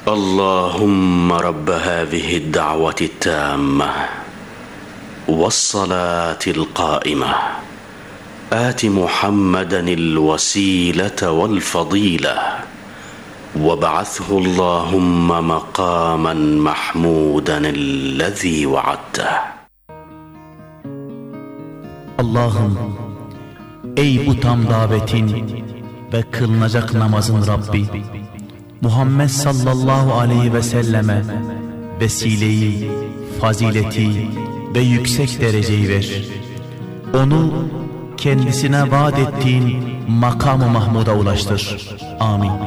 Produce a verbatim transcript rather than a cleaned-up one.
اللهم رب هذه الدعوة التامة والصلاة القائمة آت محمدا الوسيلة والفضيلة وابعثه اللهم مقاما محمودا الذي وعدته. Allah'ım, ey bu tam davetin ve kılınacak namazın Rabbi, Muhammed sallallahu aleyhi ve selleme vesileyi, fazileti ve yüksek dereceyi ver. Onu kendisine vaat ettiğin makam-ı mahmuda ulaştır. Amin.